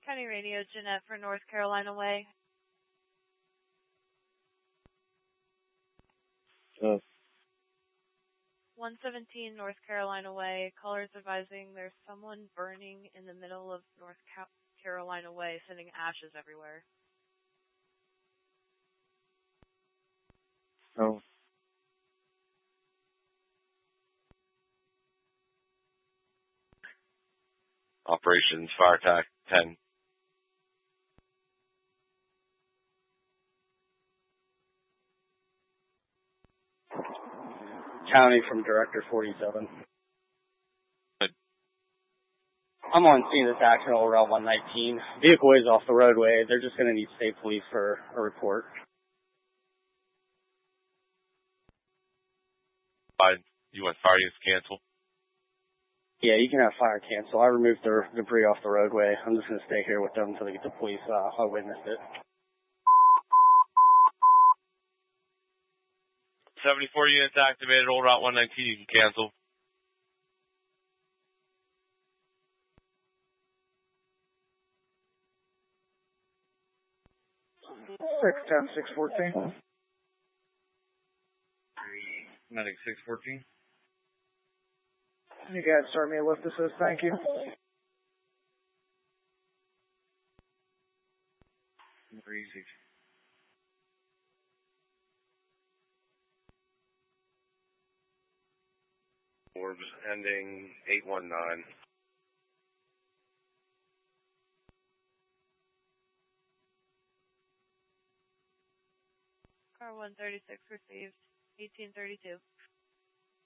County Radio, Jeanette for North Carolina Way. 117 North Carolina Way. Callers advising there's someone burning in the middle of North Carolina Way, sending ashes everywhere. Oh. Operations Fire Attack 10. County from Director 47. Good. I'm on scene of this accident over Route 119. Vehicle is off the roadway. They're just going to need state police for a report. You want fire units cancel? Yeah, you can have fire cancel. I removed their debris off the roadway. I'm just going to stay here with them until they get the police. I witnessed it. 74 units activated, Old Route 119, you can cancel. Six 10 614. Medic 614. You guys start me a lift assist, thank you. Easy. Orbs ending 819. Car 136 received 1832.